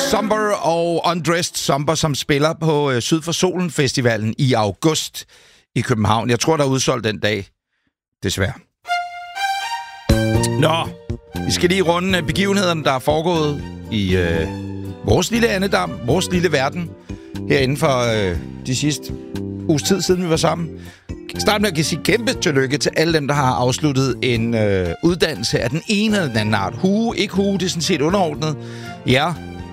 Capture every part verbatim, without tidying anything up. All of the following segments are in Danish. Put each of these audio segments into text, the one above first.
Somber og Undressed Somber, som spiller på øh, Syd for Solen Festivalen i august i København. Jeg tror, der er udsolgt den dag. Desværre. Nå, vi skal lige runde begivenhederne, der er foregået i øh, vores lille andedam, vores lille verden, her inden for øh, de sidste uges tid, siden vi var sammen. Start med at sige kæmpe tillykke til alle dem, der har afsluttet en øh, uddannelse af den ene eller den anden art. Hue, ikke hue, det er sådan set underordnet. Ja,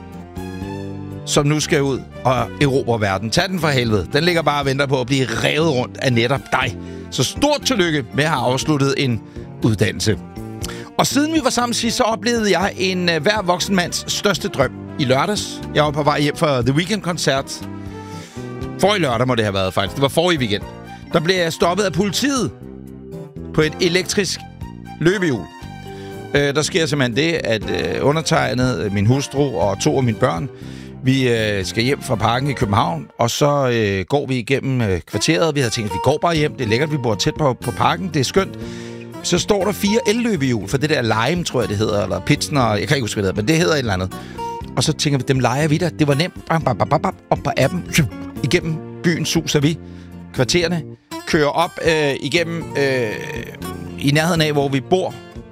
som nu skal ud og erobre verden. Tag den for helvede. Den ligger bare og venter på at blive revet rundt af netop dig. Så stort tillykke med at have afsluttet en uddannelse. Og siden vi var sammen sidst, så oplevede jeg en uh, hver voksen mands største drøm i lørdags. Jeg var på vej hjem fra The Weeknd-koncert. Forrige lørdag må det have været, faktisk. Det var forrige weekend. Der blev jeg stoppet af politiet på et elektrisk løbehjul. Øh, der sker simpelthen det, at øh, undertegnet, min hustru og to af mine børn, vi øh, skal hjem fra parken i København, og så øh, går vi igennem øh, kvarteret. Vi havde tænkt, at vi går bare hjem. Det er lækkert, vi bor tæt på, på parken. Det er skønt. Så står der fire elløbehjul for det der Lime, tror jeg det hedder, eller Pitsner, jeg kan ikke huske, hvad det hedder, men det hedder et eller andet. Og så tænker vi, dem leger vi der. Det var nemt. Bam, bam, bam, bam, op på appen. Igennem byen suser vi. Kvartererne kører op øh, igennem øh, i nærheden af, hvor vi bor.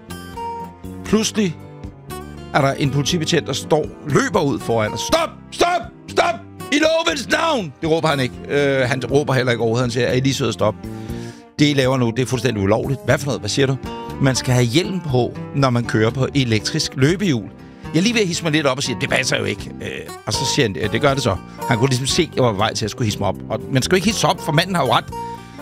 Pludselig er der en politibetjent, der står, løber ud foran os. Stop! Stop! Stop! I lovens navn! Det råber han ikke. Øh, han råber heller ikke overhovedet. Han siger, er I lige søde at stoppe? Det, I laver nu, det er fuldstændig ulovligt. Hvad for noget? Hvad siger du? Man skal have hjelm på, når man kører på elektrisk løbehjul. Jeg er lige ved at hisse mig lidt op og sige, det passer jo ikke. Øh, og så siger han, det gør det så. Han kunne ligesom se, at jeg var på vej til at skulle hisse mig op. Og man skal jo ikke hisse op, for manden har jo ret.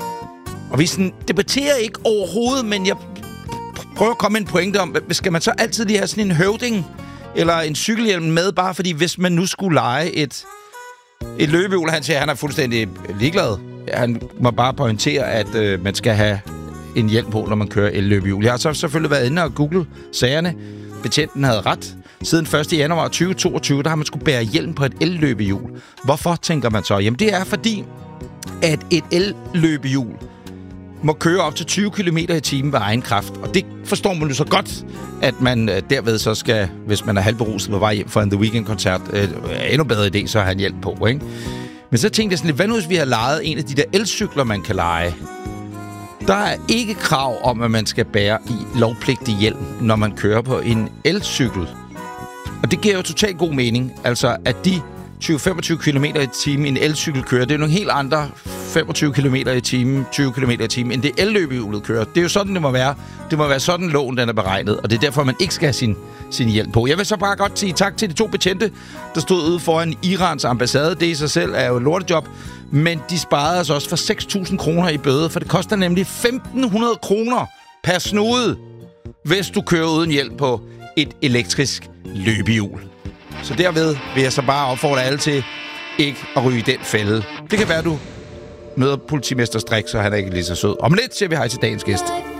Og vi sådan, debatterer ikke overhovedet, men jeg prøver at komme med en pointe om, skal man så altid lige have sådan en høvding eller en cykelhjelm med, bare fordi hvis man nu skulle lege et, et løbehjul, han siger, at han er fuldstændig ligeglad. Han må bare pointere, at øh, man skal have en hjelm på, når man kører elløbehjul. Jeg har så selvfølgelig været inde og googlet sagerne. Betjenten havde ret. Siden første januar tyve toogtyve, der har man skulle bære hjelm på et elløbehjul. Hvorfor, tænker man så? Jamen, det er fordi, at et elløbehjul må køre op til tyve kilometer i timen ved egen kraft. Og det forstår man jo så godt, at man øh, derved så skal, hvis man er halvberuset på vej hjem fra en The Weeknd-koncert, øh, endnu bedre idé, så har han hjælp på, ikke? Men så tænkte jeg sådan lidt, hvad nu hvis vi har lejet en af de der elcykler, man kan leje? Der er ikke krav om, at man skal bære i lovpligtig hjelm, når man kører på en elcykel. Og det giver jo totalt god mening. Altså, at de tyve til femogtyve kilometer i timen en elcykel kører, det er nogle helt andre femogtyve kilometer i timen, tyve kilometer i timen, end det elløbehjulet kører. Det er jo sådan, det må være. Det må være sådan, loven den er beregnet, og det er derfor, man ikke skal have sin, sin hjelm på. Jeg vil så bare godt sige tak til de to betjente, der stod ude foran Irans ambassade. Det i sig selv er jo et lortejob, men de sparede os også for seks tusind kroner i bøde, for det koster nemlig femten hundrede kroner per snude, hvis du kører uden hjelm på et elektrisk løbehjul. Så derved vil jeg så bare opfordre alle til ikke at ryge i den fælde. Det kan være, du møder politimester Strik, så han er ikke lige så sød. Om lidt siger vi hej til dagens gæst.